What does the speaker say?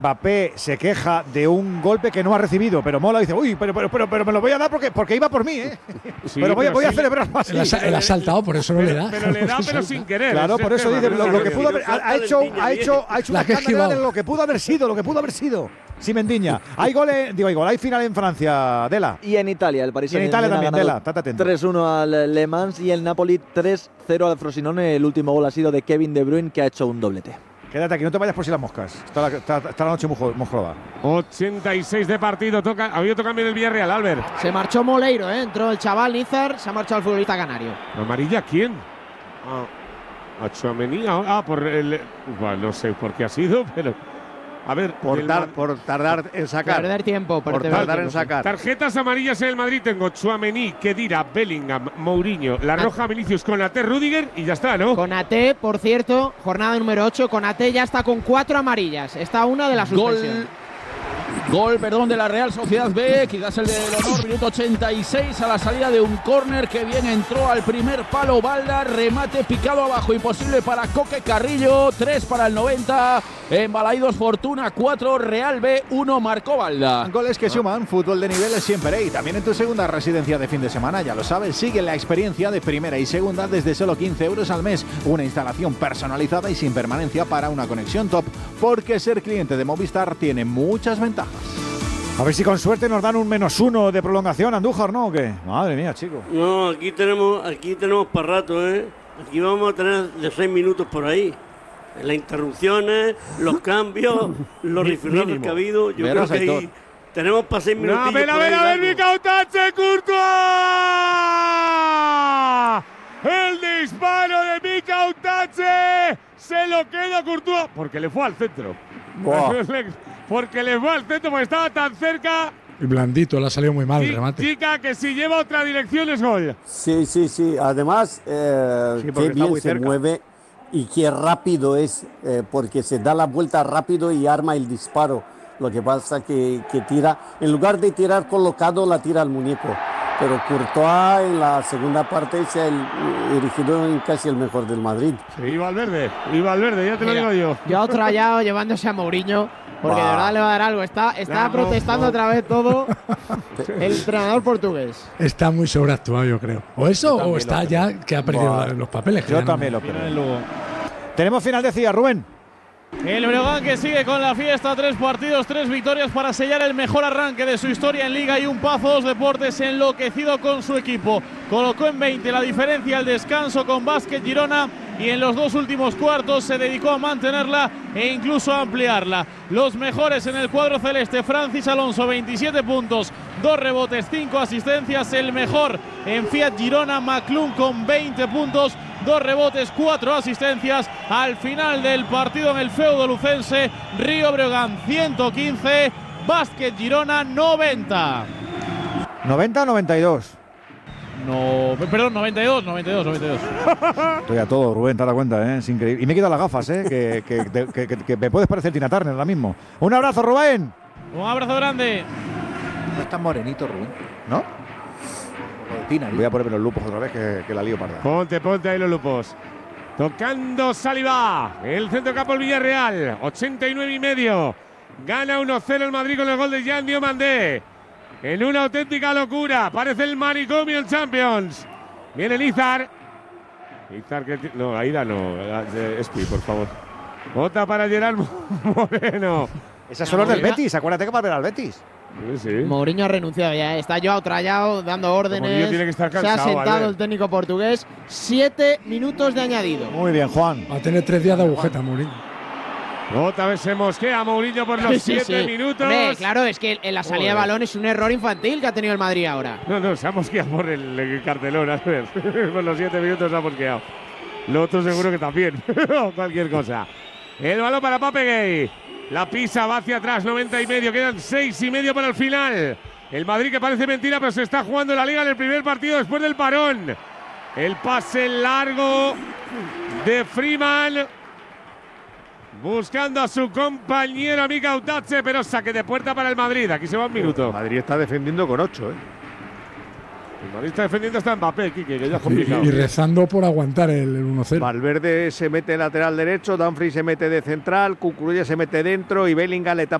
Mbappé se queja de un golpe que no ha recibido, pero Mola dice, uy, pero me lo voy a dar porque iba por mí, ¿eh? Sí, pero voy a celebrar más. Él ha saltado, por eso no le da. Pero le da, pero sin querer. Claro, por eso dice, lo que pudo haber, ha hecho una escándalo en lo que pudo haber sido. Sí, Mendiña. Hay hay final en Francia, Dela. Y en Italia, el Paris Saint-Germain también, Dela, estate atento. 3-1 al Le Mans y el Napoli 3-0 al Frosinone. El último gol ha sido de Kevin De Bruyne, que ha hecho un doblete. Quédate aquí, no te vayas por si las moscas. Está la noche muy jodida. 86 de partido. Ha habido otro cambio del Villarreal, Albert. Se marchó Moleiro, entró el chaval Nízar, se ha marchado el futbolista canario. ¿Amarilla quién? A Tchouaméni. Por el. Bueno, no sé por qué ha sido, pero. A ver, por tardar en sacar. Perder tiempo. Por tardar en sacar. Tarjetas amarillas en el Madrid. Tengo Tchouaméni, Khedira, Bellingham, Mourinho, la roja Vinicius, Konaté, Rüdiger y ya está, ¿no? Konaté, por cierto, jornada número 8. Konaté ya está con 4 amarillas. Está una de la suspensión. Gol de la Real Sociedad B, quizás el del honor, minuto 86 a la salida de un córner que bien entró al primer palo Balda, remate picado abajo, imposible para Coque Carrillo, 3 para el 90, en Balaidos Fortuna 4, Real B 1, marcó Balda. Goles que suman, fútbol de nivel es siempre y también en tu segunda residencia de fin de semana, ya lo sabes, sigue la experiencia de primera y segunda desde solo 15 euros al mes, una instalación personalizada y sin permanencia para una conexión top, porque ser cliente de Movistar tiene muchas ventajas. A ver si con suerte nos dan un -1 de prolongación, Andújar, ¿no? ¿O qué? Madre mía, chico. No, aquí tenemos para rato, ¿eh? Aquí vamos a tener de 6 minutos por ahí. Las interrupciones, los cambios, los rifles que ha habido. Yo creo que ahí tenemos para 6 minutos. A ver, Mika Otache, Courtois. El disparo de Mika Otache se lo queda Courtois porque le fue al centro. Porque le fue al centro porque estaba tan cerca. Y blandito, le ha salido muy mal el remate. Chica, que si lleva otra dirección es gol. Sí. Además, qué bien se mueve y qué rápido es, porque se da la vuelta rápido y arma el disparo. Lo que pasa que tira, en lugar de tirar colocado, la tira al muñeco. Pero Courtois en la segunda parte se ha erigido en casi el mejor del Madrid. Sí, y Valverde, ya te lo digo yo. Ya otro rayado llevándose a Mourinho, porque de verdad le va a dar algo. Está protestando otra vez todo el entrenador portugués. Está muy sobreactuado, yo creo. O eso, o está ya que ha perdido los papeles. Yo también lo creo. Tenemos final, decía Rubén. El Breogán que sigue con la fiesta, 3 partidos, 3 victorias para sellar el mejor arranque de su historia en Liga y un Pazos Deportes enloquecido con su equipo. Colocó en 20 la diferencia al descanso con Básquet Girona y en los 2 últimos cuartos se dedicó a mantenerla e incluso a ampliarla. Los mejores en el cuadro celeste, Francis Alonso, 27 puntos, 2 rebotes, 5 asistencias. El mejor en Fiat Girona, Maclún, con 20 puntos, 2 rebotes, 4 asistencias. Al final del partido en el feudo lucense, Río Breogán 115, Básquet Girona 90. ¿90 o 92? No, perdón, 92. Estoy a todo, Rubén, te das cuenta, ¿eh? Es increíble. Y me he quitado las gafas, ¿eh? que me puedes parecer Tina Turner ahora mismo. Un abrazo, Rubén. Un abrazo grande. No es tan morenito, Rubén, ¿no? Voy a ponerme los lupos otra vez, que la lío parda. Ponte ahí los lupos. Tocando Saliba. El centro campo el Villarreal. 89,5. Gana 1-0 el Madrid con el gol de Jean Diomandé. En una auténtica locura. Parece el manicomio el Champions. Viene Nízar. No, Aida no. Espi, por favor. Bota para Gerard Moreno. Esas son los del Betis. Acuérdate que va a ver al Betis. Sí. Mourinho ha renunciado ya, está Joao Trallao dando órdenes. Tiene que estar cansado, se ha sentado el técnico portugués. 7 minutos de añadido. Muy bien, Juan. Va a tener 3 días de agujeta, Mourinho. Otra vez se mosquea Mourinho por los 7 minutos. Hombre, claro, es que en la salida de balón es un error infantil que ha tenido el Madrid ahora. No, se ha mosqueado por el cartelón. A ver, por los 7 minutos se ha mosqueado. Lo otro seguro que también. Cualquier cosa. El balón para Papeguey. La pisa, va hacia atrás, 90,5. Quedan 6,5 para el final. El Madrid que parece mentira, pero se está jugando la Liga en el primer partido después del parón. El pase largo de Freeman. Buscando a su compañero Mika Otache, pero saque de puerta para el Madrid. Aquí se va un minuto. El Madrid está defendiendo con 8, ¿eh? El Madrid está defendiendo hasta Mbappé, Quique, que ya es complicado. Y rezando por aguantar el 1-0. Valverde se mete lateral derecho, Dumfries se mete de central, Cucurella se mete dentro y Bellingham le tapa